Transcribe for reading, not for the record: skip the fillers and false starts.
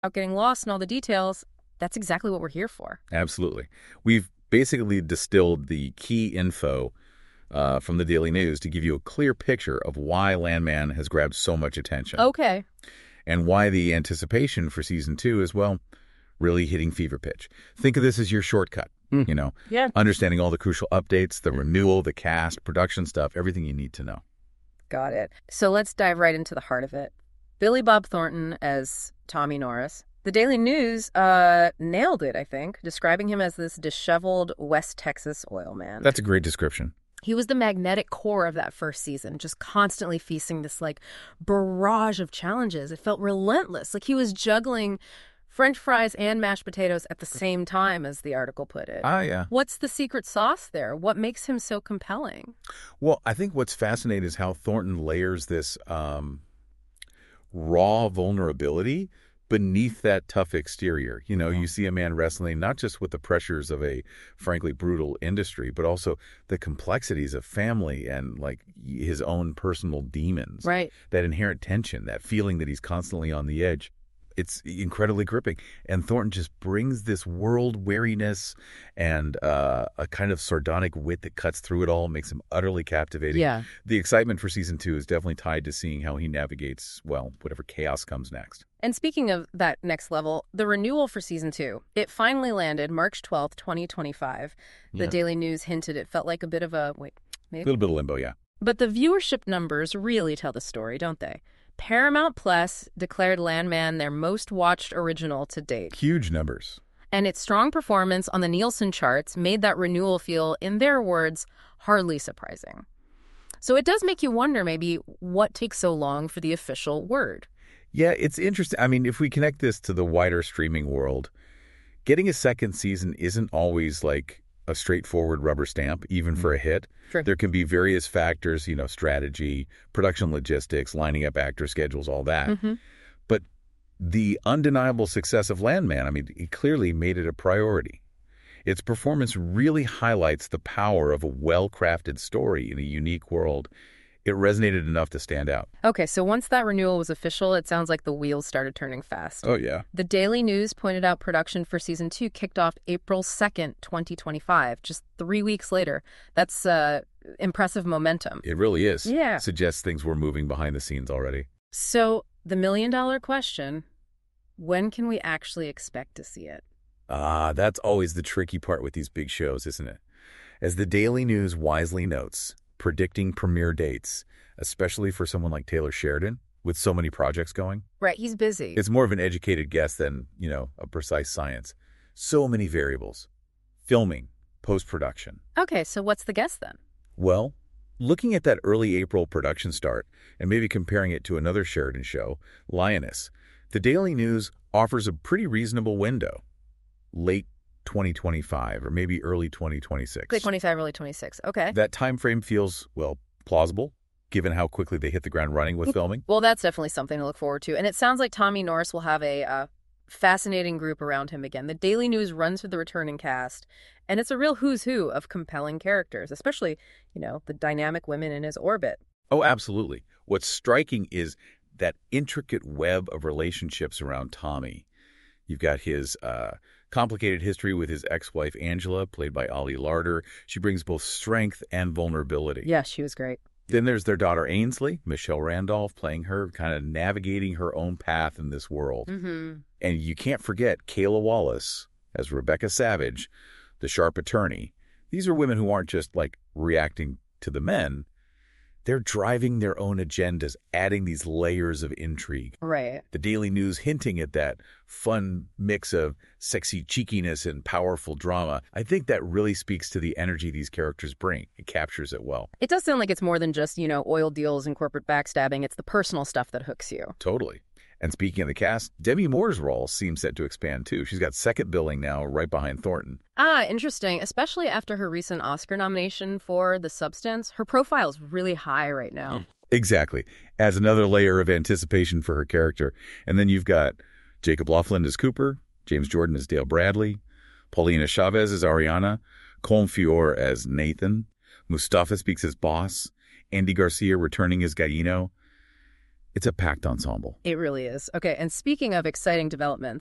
without getting lost in all the details, that's exactly what we're here for. Absolutely. We've basically distilled the key info from the Daily News to give you a clear picture of why Landman has grabbed so much attention. Okay. And why the anticipation for season 2 is, well, really hitting fever pitch. Think of this as your shortcut, Yeah. understanding all the crucial updates, the renewal, the cast, production stuff, everything you need to know. Got it. So let's dive right into the heart of it. Billy Bob Thornton as Tommy Norris. The Daily News nailed it, I think, describing him as this disheveled West Texas oil man. That's a great description. He was the magnetic core of that first season, just constantly facing this barrage of challenges. It felt relentless, like he was juggling French fries and mashed potatoes at the same time, as the article put it. Yeah. What's the secret sauce there? What makes him so compelling? Well, I think what's fascinating is how Thornton layers this raw vulnerability beneath that tough exterior. You see a man wrestling not just with the pressures of a frankly brutal industry, but also the complexities of family and his own personal demons. Right. That inherent tension, that feeling that he's constantly on the edge. It's incredibly gripping. And Thornton just brings this world weariness and a kind of sardonic wit that cuts through it all, makes him utterly captivating. Yeah. The excitement for season 2 is definitely tied to seeing how he navigates, whatever chaos comes next. And speaking of that next level, the renewal for season 2, it finally landed March 12th, 2025. The Daily News hinted it felt like a bit of a, maybe? A little bit of limbo, yeah. But the viewership numbers really tell the story, don't they? Paramount Plus declared Landman their most watched original to date. Huge numbers. And its strong performance on the Nielsen charts made that renewal feel, in their words, hardly surprising. So it does make you wonder maybe what takes so long for the official word. Yeah, it's interesting. I mean, if we connect this to the wider streaming world, getting a second season isn't always like a straightforward rubber stamp, even for a hit. Sure. There can be various factors, strategy, production logistics, lining up actor schedules, all that. Mm-hmm. But the undeniable success of Landman, I mean, it clearly made it a priority. Its performance really highlights the power of a well-crafted story in a unique world. It resonated enough to stand out. Okay, so once that renewal was official, it sounds like the wheels started turning fast. Oh, yeah. The Daily News pointed out production for season 2 kicked off April 2nd, 2025, just 3 weeks later. That's impressive momentum. It really is. Yeah. Suggests things were moving behind the scenes already. So the million-dollar question, when can we actually expect to see it? That's always the tricky part with these big shows, isn't it? As the Daily News wisely notes, predicting premiere dates, especially for someone like Taylor Sheridan, with so many projects going. Right, he's busy. It's more of an educated guess than, a precise science. So many variables. Filming, post-production. Okay, so what's the guess then? Well, looking at that early April production start and maybe comparing it to another Sheridan show, Lioness, the Daily News offers a pretty reasonable window. Late 2025 or maybe early 2026. Late 25, early 26. Okay. That time frame feels, plausible, given how quickly they hit the ground running with filming. Well, that's definitely something to look forward to. And it sounds like Tommy Norris will have a fascinating group around him again. The Daily News runs through the returning cast, and it's a real who's who of compelling characters, especially, the dynamic women in his orbit. Oh, absolutely. What's striking is that intricate web of relationships around Tommy. You've got his complicated history with his ex-wife, Angela, played by Ollie Larder. She brings both strength and vulnerability. Yeah, she was great. Then there's their daughter, Ainsley, Michelle Randolph, playing her, kind of navigating her own path in this world. Mm-hmm. And you can't forget Kayla Wallace as Rebecca Savage, the sharp attorney. These are women who aren't just, reacting to the men. They're driving their own agendas, adding these layers of intrigue. Right. The Daily News hinting at that fun mix of sexy cheekiness and powerful drama. I think that really speaks to the energy these characters bring. It captures it well. It does sound like it's more than just, oil deals and corporate backstabbing. It's the personal stuff that hooks you. Totally. And speaking of the cast, Demi Moore's role seems set to expand, too. She's got second billing now, right behind Thornton. Interesting. Especially after her recent Oscar nomination for The Substance. Her profile's really high right now. Exactly. Adds another layer of anticipation for her character. And then you've got Jacob Lofland as Cooper, James Jordan as Dale Bradley, Paulina Chavez as Ariana, Colm Feore as Nathan, Mustafa Speaks as Boss, Andy Garcia returning as Gallino. It's a packed ensemble. It really is. Okay, and speaking of exciting developments,